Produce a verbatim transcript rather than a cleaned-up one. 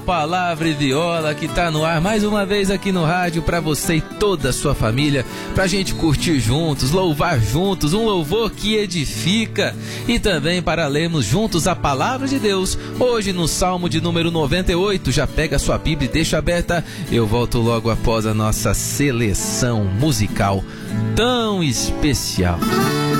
Palavra e Viola, que tá no ar mais uma vez aqui no rádio para você e toda a sua família, pra gente curtir juntos, louvar juntos, um louvor que edifica, e também para lermos juntos a Palavra de Deus, hoje no Salmo de número noventa e oito. Já pega a sua Bíblia e deixa aberta, eu volto logo após a nossa seleção musical tão especial.